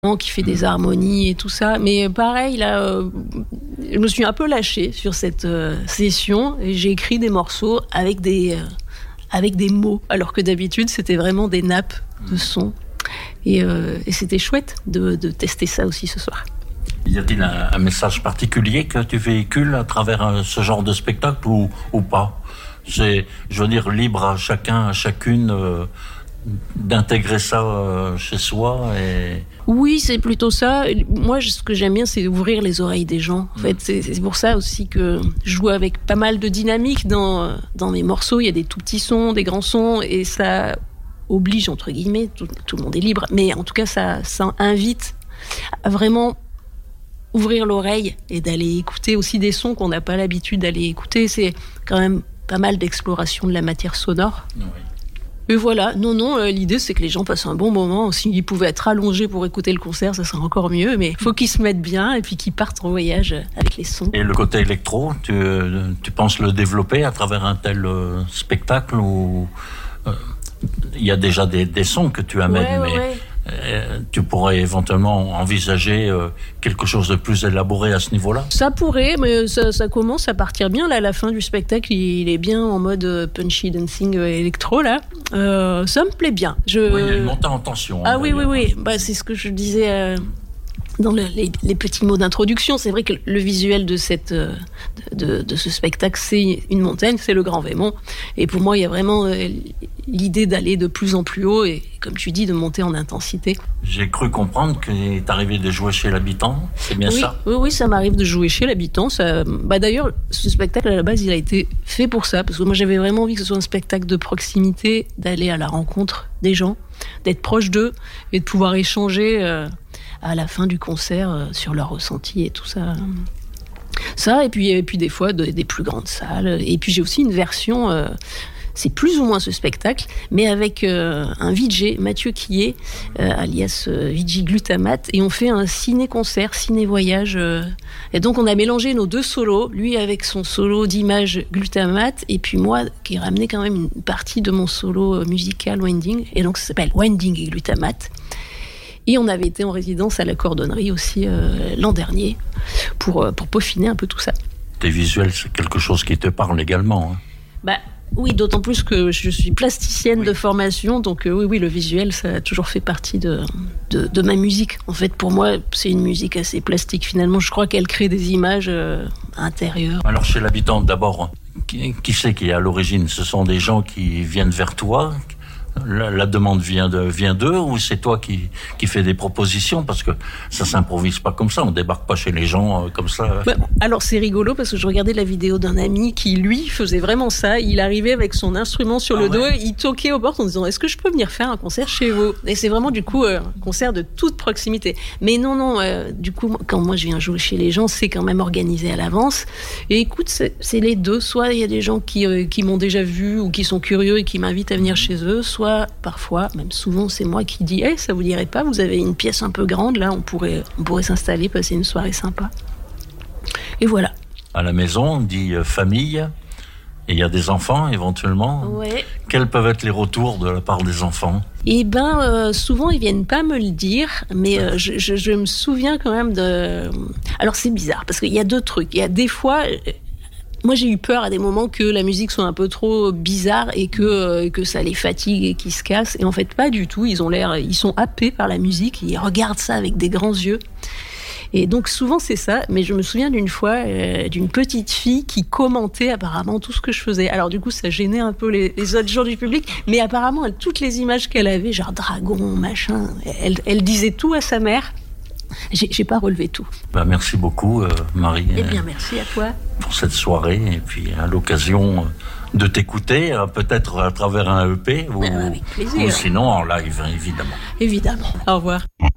qui fait des harmonies et tout ça. Mais pareil, là, je me suis un peu lâchée sur cette session et j'ai écrit des morceaux avec des mots, alors que d'habitude, c'était vraiment des nappes de son. Et c'était chouette de tester ça aussi ce soir. Y a-t-il un message particulier que tu véhicules à travers ce genre de spectacle ou pas? C'est, je veux dire, libre à chacun, à chacune d'intégrer ça chez soi et... Oui, c'est plutôt ça. Moi, ce que j'aime bien, c'est ouvrir les oreilles des gens. En fait, c'est pour ça aussi que je joue avec pas mal de dynamique dans mes morceaux. Il y a des tout petits sons, des grands sons, et ça oblige, entre guillemets, tout le monde est libre, mais en tout cas, ça invite à vraiment ouvrir l'oreille et d'aller écouter aussi des sons qu'on n'a pas l'habitude d'aller écouter. C'est quand même pas mal d'exploration de la matière sonore. Oui. Et voilà, l'idée c'est que les gens passent un bon moment. S'ils pouvaient être allongés pour écouter le concert, ça serait encore mieux, mais il faut qu'ils se mettent bien et puis qu'ils partent en voyage avec les sons. Et le côté électro, tu penses le développer à travers un tel spectacle où il y a déjà des sons que tu amènes, mais tu pourrais éventuellement envisager quelque chose de plus élaboré à ce niveau-là? Ça pourrait, mais ça commence à partir bien. Là, à la fin du spectacle, il est bien en mode punchy dancing électro, là. Ça me plaît bien. Oui, il y a une montée en tension. Ah oui. Bah, c'est ce que je disais dans les petits mots d'introduction. C'est vrai que le visuel de ce spectacle, c'est une montagne, c'est le Grand Vémont. Et pour moi, il y a vraiment l'idée d'aller de plus en plus haut et, comme tu dis, de monter en intensité. J'ai cru comprendre qu'il est arrivé de jouer chez l'habitant, c'est bien ça? Oui, ça m'arrive de jouer chez l'habitant. D'ailleurs, ce spectacle, à la base, il a été fait pour ça, parce que moi, j'avais vraiment envie que ce soit un spectacle de proximité, d'aller à la rencontre des gens, d'être proche d'eux et de pouvoir échanger à la fin du concert sur leurs ressentis et tout ça. Ça, et puis des fois des plus grandes salles. Et puis j'ai aussi une version, c'est plus ou moins ce spectacle, mais avec un VJ, Mathieu Quillet, alias VJ Glutamate, et on fait un ciné-concert, ciné-voyage. Et donc on a mélangé nos deux solos, lui avec son solo d'image Glutamate, et puis moi qui ai ramené quand même une partie de mon solo musical Winding, et donc ça s'appelle Winding et Glutamate. Et on avait été en résidence à la Cordonnerie aussi l'an dernier pour peaufiner un peu tout ça. Tes visuels, c'est quelque chose qui te parle également, hein? Oui, d'autant plus que je suis plasticienne de formation, donc oui, le visuel, ça a toujours fait partie de ma musique. En fait, pour moi, c'est une musique assez plastique finalement. Je crois qu'elle crée des images intérieures. Alors chez l'habitant, d'abord, qui c'est qui est à l'origine? Ce sont des gens qui viennent vers toi? La demande vient d'eux, ou c'est toi qui fais des propositions? Parce que ça s'improvise pas comme ça, on débarque pas chez les gens comme ça. Alors c'est rigolo parce que je regardais la vidéo d'un ami qui lui faisait vraiment ça. Il arrivait avec son instrument sur le dos, il toquait aux portes en disant est-ce que je peux venir faire un concert chez vous? Et c'est vraiment du coup un concert de toute proximité. Mais non, du coup quand moi je viens jouer chez les gens, c'est quand même organisé à l'avance. Et écoute, c'est les deux. Soit il y a des gens qui m'ont déjà vu ou qui sont curieux et qui m'invitent à venir chez eux, soit parfois, même souvent, c'est moi qui dis « ça vous dirait pas, vous avez une pièce un peu grande, là, on pourrait s'installer, passer une soirée sympa. » Et voilà. À la maison, on dit famille, et il y a des enfants, éventuellement. Ouais. Quels peuvent être les retours de la part des enfants? Souvent, ils viennent pas me le dire, mais je me souviens quand même de... Alors, c'est bizarre, parce qu'il y a deux trucs. Il y a des fois... Moi, j'ai eu peur à des moments que la musique soit un peu trop bizarre et que ça les fatigue et qu'ils se cassent. Et en fait, pas du tout. Ils sont happés par la musique. Ils regardent ça avec des grands yeux. Et donc, souvent, c'est ça. Mais je me souviens d'une fois d'une petite fille qui commentait apparemment tout ce que je faisais. Alors, du coup, ça gênait un peu les autres gens du public. Mais apparemment, toutes les images qu'elle avait, genre dragon, machin, elle disait tout à sa mère. J'ai pas relevé tout. Merci beaucoup, Marie. Eh bien, merci à toi. Pour cette soirée, et puis à l'occasion de t'écouter, peut-être à travers un EP, avec plaisir. Ou sinon en live, évidemment. Évidemment. Au revoir.